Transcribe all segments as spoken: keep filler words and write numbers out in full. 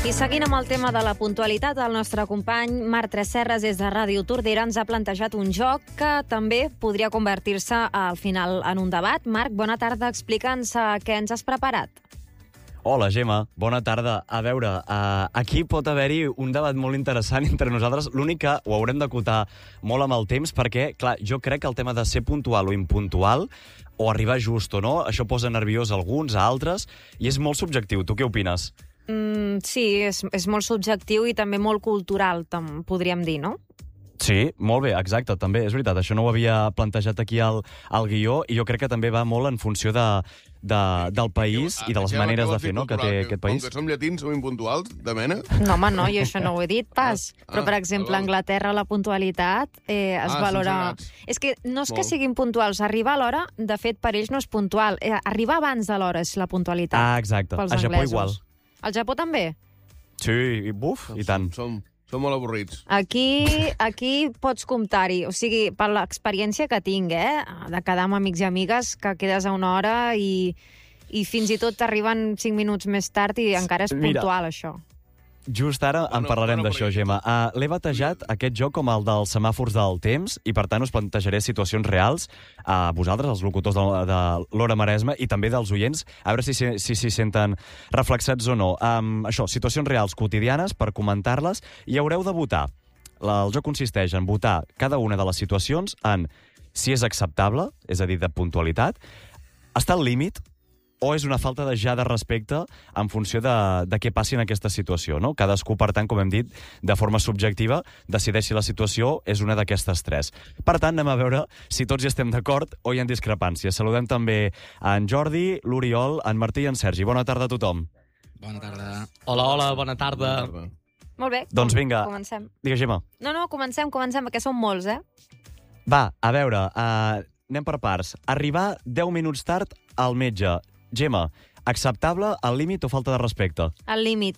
I seguint amb el tema de la puntualitat, el nostre company Marc Tresserras des de Ràdio Tordera ens ha plantejat un joc que també podria convertir-se al final en un debat. Marc, bona tarda, explica'ns què ens has preparat. Hola, Gemma, bona tarda. A veure, uh, aquí pot haver-hi un debat molt interessant entre nosaltres. L'únic que ho haurem d'acotar molt amb el temps perquè, clar, jo crec que el tema de ser puntual o impuntual o arribar just o no, això posa nerviós a alguns, a altres, i és molt subjectiu. Tu què opines? Mm, sí, és, és molt subjectiu i també molt cultural, podríem dir, no? Sí, molt bé, exacte, també, és veritat. Això no ho havia plantejat aquí al, al guió i jo crec que també va molt en funció de, de, del país i de les maneres de fer, no?, que té aquest país. Com que som llatins, som impuntuals, de mena? No, home, no, jo això no ho he dit pas. Però, per exemple, a Anglaterra la puntualitat eh, es Ah, valora... són segats. És que no és que Molt. siguin puntuals. Arribar a l'hora, de fet, per ells no és puntual. Eh, arribar abans de l'hora és la puntualitat. Ah, exacte. Pels A Japó anglesos. igual. Al Japó també? Sí, i buf, i tant. Som, som molt avorrits. Aquí, aquí pots comptar-hi. O sigui, per l'experiència que tinc, eh? De quedar amb amics i amigues, que quedes a una hora i, i fins i tot t'arriben cinc minuts més tard i encara és Mira. puntual, això. Just ara en no, parlarem no, no, d'això, perquè- Gemma. Uh, L'he batejat, aquest joc, com el dels semàfors del temps, i per tant us plantejaré situacions reals a vosaltres, els locutors de, de l'Hora Maresma, i també dels oients, a veure si s'hi si, si senten reflexats o no. Um, això, situacions reals quotidianes per comentar-les, i haureu de votar. La, el joc consisteix en votar cada una de les situacions en si és acceptable, és a dir, de puntualitat, està al límit, o és una falta de ja de respecte en funció de, de què passi en aquesta situació, no? Cadascú, per tant, com hem dit, de forma subjectiva, decideix si la situació és una d'aquestes tres. Per tant, anem a veure si tots hi estem d'acord o hi ha discrepàncies. Saludem també en Jordi, l'Oriol, en Martí i en Sergi. Bona tarda a tothom. Bona tarda. Hola, hola, bona tarda. Molt bé. Doncs com- vinga. Comencem. Digues, Gemma. No, no, comencem, comencem, perquè són molts, eh? Va, a veure, uh, anem per parts. Arribar deu minuts tard al metge. Gemma, acceptable, al límit o falta de respecte? Al límit.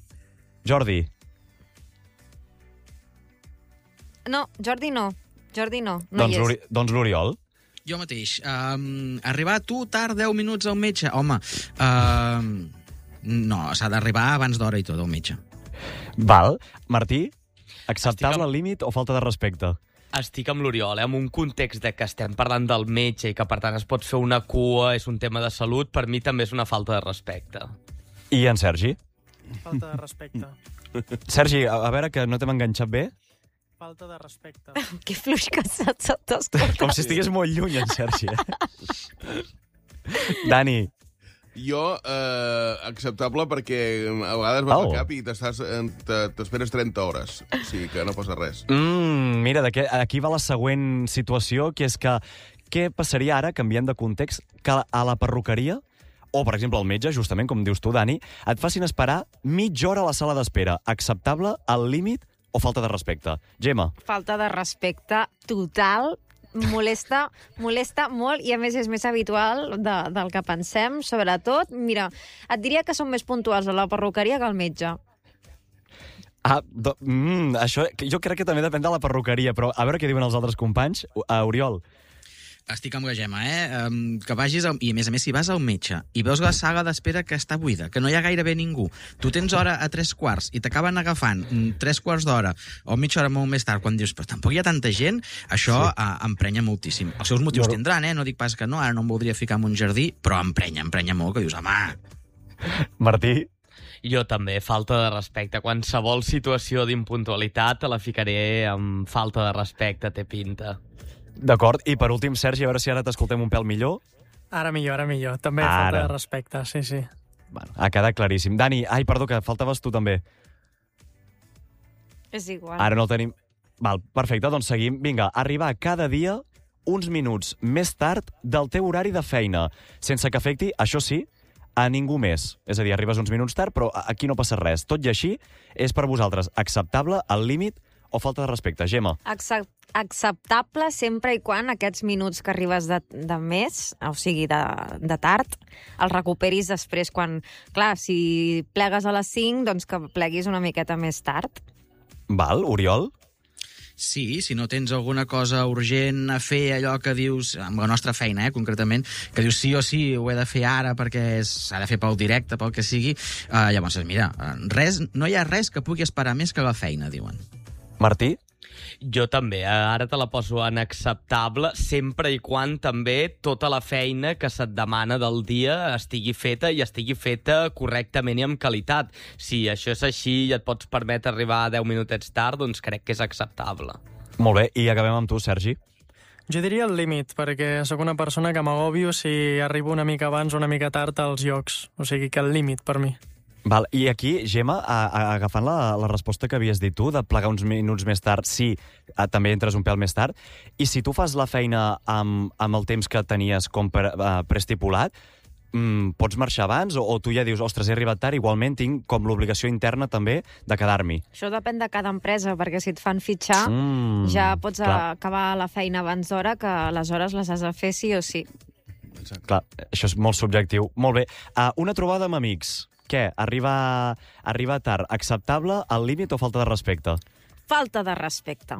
Jordi. No, Jordi no. Jordi no. No doncs hi és. l'Ori- doncs l'Oriol. Jo mateix. Um, arribar tu tard deu minuts al metge? Home, um, no, s'ha d'arribar abans d'hora i tot al metge. Val. Martí, acceptable, Estic amb- al límit o falta de respecte? Estic amb l'Oriol, eh? En un context de que estem parlant del metge i que, per tant, es pot fer una cua, és un tema de salut, per mi també és una falta de respecte. I en Sergi? Falta de respecte. Sergi, a, a veure, que no t'hem enganxat bé? Falta de respecte. Que fluix que se't se't t'escolta. Com si estigués molt lluny, en Sergi, eh? Dani, Jo, eh, acceptable perquè a vegades vas Oh. al cap i t'estàs, eh, te- t'esperes trenta hores. O sigui que no passa res. mm, mira, de què, aquí va la següent situació, que és que què passaria ara, canviant de context, que a la perruqueria, o, per exemple, al metge, justament, com dius tu, Dani, et facin esperar mitja hora a la sala d'espera. Acceptable, al límit o falta de respecte? Gemma? Falta de respecte total, molesta, molesta molt i a més és més habitual de, del que pensem, sobretot. Mira, et diria que són més puntuals a la perruqueria que al metge. Ah, do, mm, això, jo crec que també depèn de la perruqueria, però a veure què diuen els altres companys. Uh, Oriol. Estic amb la Gemma, eh? Um, que vagis... Al... I, a més a més, si vas al metge i veus la sala d'espera que està buida, que no hi ha gairebé ningú, tu tens hora a tres quarts i t'acaben agafant mm, tres quarts d'hora o mitja hora molt més tard, quan dius, però tampoc hi ha tanta gent, això sí. uh, emprenya moltíssim. Els seus motius Jo- tindran, eh? No dic pas que no, ara no em voldria ficar en un jardí, però emprenya, emprenya molt, que dius, home... Martí? Jo també, falta de respecte. Qualsevol situació d'impuntualitat te la ficaré amb falta de respecte, té pinta. D'acord. I per últim, Sergi, a veure si ara t'escoltem un pèl millor. Ara millor, ara millor. També Ara. falta de respecte, sí, sí. Bueno, ha quedat claríssim. Dani, ai, perdó, que faltaves tu també. És igual. Ara no el tenim... Val, perfecte, doncs seguim. Vinga, arribar cada dia uns minuts més tard del teu horari de feina, sense que afecti, això sí, a ningú més. És a dir, arribes uns minuts tard, però aquí no passa res. Tot i així, és per vosaltres acceptable, al límit o falta de respecte? Gemma? Accep acceptable sempre i quan aquests minuts que arribes de, de més, o sigui, de, de tard, els recuperis després quan... Clar, si plegues a les cinc, doncs que pleguis una miqueta més tard. Val, Oriol? Sí, si no tens alguna cosa urgent a fer, allò que dius, amb la nostra feina, eh, concretament, que dius sí o sí, ho he de fer ara perquè s'ha de fer pel directe, pel que sigui, eh, llavors, mira, res, no hi ha res que pugui esperar més que la feina, diuen. Martí? Jo també, ara te la poso en acceptable, sempre i quan també tota la feina que se't demana del dia estigui feta i estigui feta correctament i amb qualitat. Si això és així i et pots permetre arribar deu minutets tard, doncs crec que és acceptable. Molt bé, i acabem amb tu, Sergi. Jo diria el límit, perquè sóc una persona que m'agobio si arribo una mica abans o una mica tard als llocs. O sigui que el límit per mi. Val, i aquí, Gemma, a, a, agafant la, la resposta que havies dit tu, de plegar uns minuts més tard, sí, a, també entres un pèl més tard, i si tu fas la feina amb, amb el temps que tenies com per, uh, preestipulat, mm, pots marxar abans, o, o tu ja dius, ostres, he arribat tard, igualment tinc com l'obligació interna també de quedar-m'hi? Això depèn de cada empresa, perquè si et fan fitxar, Mm, ja pots clar. acabar la feina abans d'hora, que les hores les has de fer sí o sí. Clar, això és molt subjectiu. Molt bé. Uh, una trobada amb amics. Què? Arribar, arribar tard. Acceptable, al límit o falta de respecte? Falta de respecte.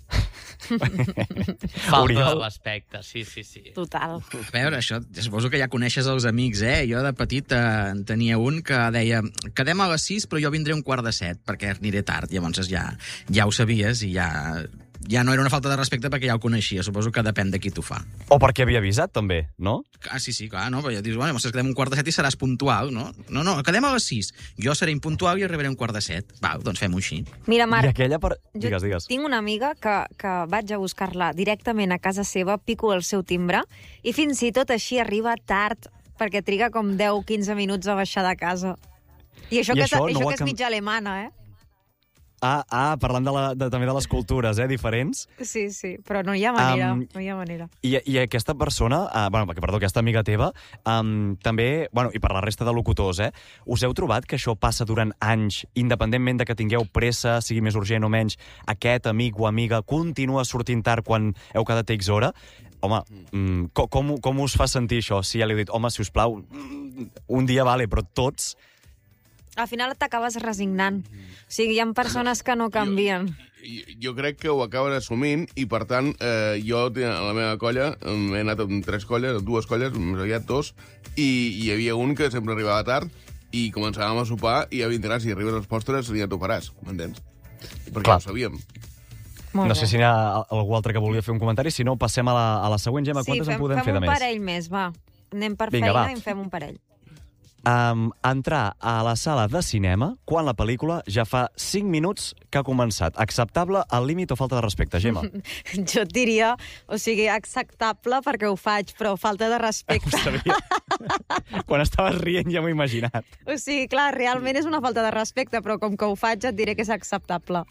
Falta Oriol? de respecte, sí, sí, sí. Total. A veure, això, suposo que ja coneixes els amics, eh? Jo de petit eh, en tenia un que deia quedem a les sis, però jo vindré un quart de set, perquè aniré tard. Llavors ja, ja ho sabies i ja, ja no era una falta de respecte perquè ja ho coneixia. Suposo que depèn de qui t'ho fa. O perquè havia avisat, també, no? Ah, sí, sí, clar, no? Perquè dius, bueno, llavors quedem un quart de set i seràs puntual, no? No, no, quedem a les sis. Jo seré impuntual i arribaré un quart de set. Va, doncs fem-ho així. Mira, Marc, I aquella per... jo Digues, digues. tinc una amiga que, que vaig a buscar-la directament a casa seva, pico el seu timbre, i fins i tot així arriba tard, perquè triga com deu a quinze minuts a baixar de casa. I això, I que, això és, no això ho ha que és cam- mitja alemana, eh? Ah, ah, parlant de la, de, també de les cultures, eh, diferents. Sí, sí, però no hi ha manera, Um, no hi ha manera. I, i aquesta persona, uh, bueno, perdó, aquesta amiga teva, um, també, bueno, i per la resta de locutors, eh, us heu trobat que això passa durant anys, independentment de que tingueu pressa, sigui més urgent o menys, aquest amic o amiga continua sortint tard quan heu quedat X hora? Home, mm, com, com, com us fa sentir això? Si ja li heu dit, home, si us plau, un dia vale, però tots... Al final t'acabes resignant. O sigui, hi ha persones que no canvien. Jo, jo crec que ho acaben assumint i, per tant, eh, jo a la meva colla, he anat amb tres colles, dues colles, més aviat dos, i hi havia un que sempre arribava tard i començàvem a sopar i ja vindràs, si arribes als postres ja t'ho faràs, m'entens? Perquè Clar. ho sabíem. Molt No bé. sé si n'hi ha algú altre que volia fer un comentari, si no, passem a la, a la següent. Gemma, Sí, quantes fem, en podem fem fer de un més? parell més, va. Anem per Vinga, feina va. i en fem un parell. Um, entrar a la sala de cinema quan la pel·lícula ja fa cinc minuts que ha començat. Acceptable, al límit o falta de respecte, Gemma? Jo et diria, o sigui, acceptable perquè ho faig, però falta de respecte. Ho sabia. Quan estaves rient ja m'ho he imaginat. O sigui, clar, realment és una falta de respecte, però com que ho faig et diré que és acceptable.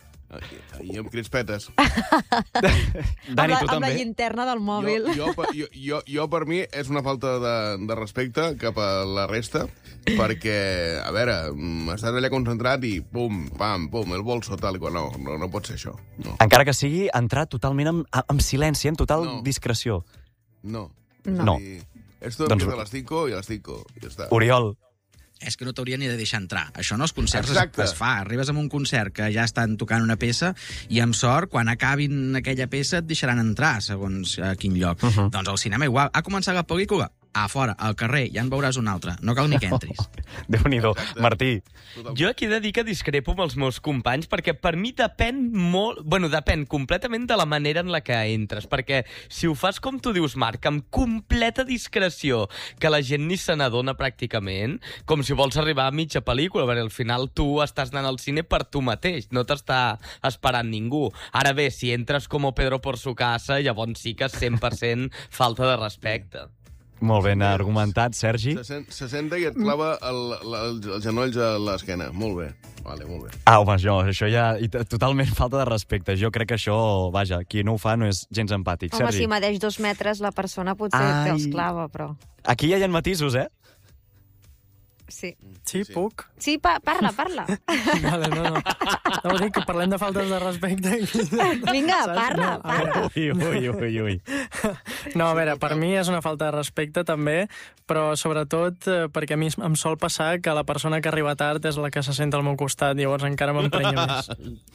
I amb crispetes. Dani, amb la, tu amb la també? llinterna del mòbil. Jo, jo, jo, jo, jo, per mi, és una falta de, de respecte cap a la resta, perquè, a veure, mm, estàs allà concentrat i pum, pam, pum, el bolso, tal i qual. No, no, no pot ser això. No. Encara que sigui entrar totalment amb, amb silenci, amb total No. discreció. No. No. És a dir, esto Doncs- empieza a las cinco y a las cinco. Ja està. Oriol, És que no t'hauria ni de deixar entrar. Això no, els concerts es, Exacte. es fa. Arribes amb un concert que ja estan tocant una peça i, amb sort, quan acabin aquella peça et deixaran entrar, segons a quin lloc. Uh -huh. Doncs al cinema igual. Ha començat la pel·lícula? A fora, al carrer, ja en veuràs una altra. No cal ni que entris. Déu-n'hi-do. Exacte. Martí, Totalment. Jo aquí he de dir que discrepo amb els meus companys perquè per mi depèn molt... Bueno, depèn completament de la manera en la que entres, perquè si ho fas com tu dius, Marc, amb completa discreció, que la gent ni se n'adona pràcticament, com si vols arribar a mitja pel·lícula, perquè al final tu estàs anant al cine per tu mateix, no t'està esperant ningú. Ara bé, si entres com Pedro por su casa, llavors sí que és cent per cent falta de respecte. molt ben argumentat, Sergi. Se, sent, se senta i et clava el, el, els genolls a l'esquena. Molt bé. Vale, molt bé. Ah, home, jo, això ja... i t- Totalment falta de respecte. Jo crec que això, vaja, qui no ho fa no és gens empàtic. Home, Sergi, si medeix dos metres, la persona potser Ai. te'ls clava, però... aquí ja hi ha matisos, eh? Sí. Sí, Sí. puc? Sí, pa parla, parla. Vale, no, no. No vull dir que parlem de faltes de respecte. Vinga, Saps? parla, No, a veure. parla. Ui, ui, ui, ui. No, a veure, per mi és una falta de respecte també, però sobretot eh, perquè a mi em sol passar que la persona que arriba tard és la que se sent al meu costat, llavors encara m'emprenyo més.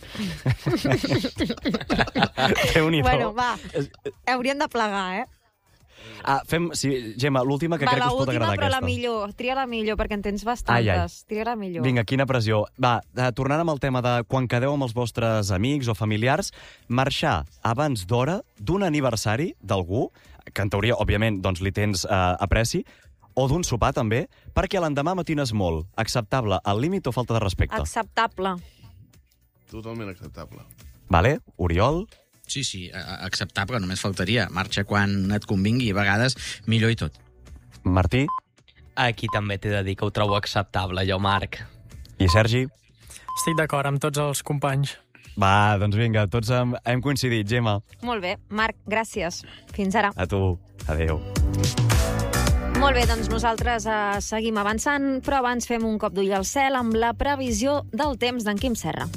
Déu-n'hi-do. Bueno, va, hauríem de plegar, eh? Ah, fem, sí, Gemma, l'última que Va, crec que us pot l'última, agradar però la aquesta. millor. Tria la millor, perquè en tens Ai, ai. bastantes. Tria la millor. Vinga, quina pressió. Va, eh, tornant amb el tema de quan quedeu amb els vostres amics o familiars, marxar abans d'hora d'un aniversari d'algú, que en teoria, òbviament, doncs, li tens eh, apreci, o d'un sopar també, perquè l'endemà matines molt. Acceptable, al límit o falta de respecte? Acceptable. Totalment acceptable. Vale? Oriol? Sí, sí, a- a- acceptable, només faltaria. Marxa quan et convingui, a vegades millor i tot. Martí? Aquí també t'he de dir que ho trobo acceptable, jo, Marc. I Sergi? Estic d'acord amb tots els companys. Va, doncs vinga, tots hem, hem coincidit. Gemma, Molt bé. Marc, gràcies. Fins ara. a tu. Adéu. Molt bé, doncs nosaltres eh, seguim avançant, però abans fem un cop d'ull al cel amb la previsió del temps d'en Quim Serra.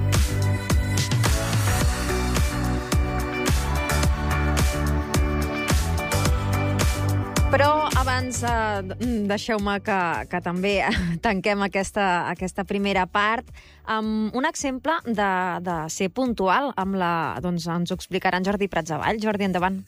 Però abans eh, deixeu-me que, que també tanquem aquesta, aquesta primera part amb un exemple de, de ser puntual. Amb la, doncs ens ho explicarà en Jordi Pratsavall. Jordi, endavant.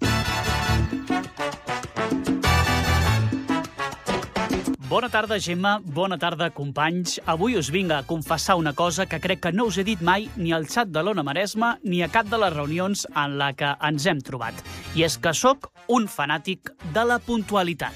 Bona tarda, Gemma. Bona tarda, companys. Avui us vinc a confessar una cosa que crec que no us he dit mai ni al xat de l'Ona Maresma ni a cap de les reunions en la que ens hem trobat. I és que sóc un fanàtic de la puntualitat.